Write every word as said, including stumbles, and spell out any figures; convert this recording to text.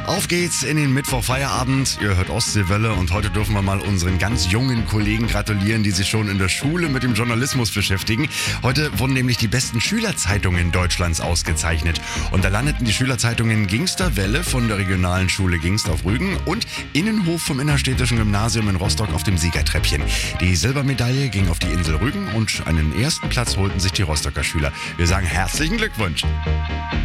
Auf geht's in den Mittwochfeierabend. Ihr hört Ostseewelle und heute dürfen wir mal unseren ganz jungen Kollegen gratulieren, die sich schon in der Schule mit dem Journalismus beschäftigen. Heute wurden nämlich die besten Schülerzeitungen Deutschlands ausgezeichnet. Und da landeten die Schülerzeitungen Gingsterwelle von der regionalen Schule Gingst auf Rügen und Innenhof vom innerstädtischen Gymnasium in Rostock auf dem Siegertreppchen. Die Silbermedaille ging auf die Insel Rügen und einen ersten Platz holten sich die Rostocker Schüler. Wir sagen herzlichen Glückwunsch.